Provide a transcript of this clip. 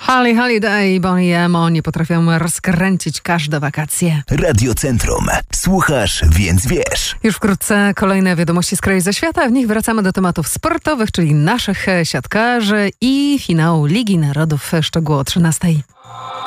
Holly Holiday i Bonnie M. nie potrafią rozkręcić każde wakacje. Radio Centrum. Słuchasz, więc wiesz. Już wkrótce kolejne wiadomości z kraju i ze świata. W nich wracamy do tematów sportowych, czyli naszych siatkarzy i finału Ligi Narodów. Szczegóły o 13:00.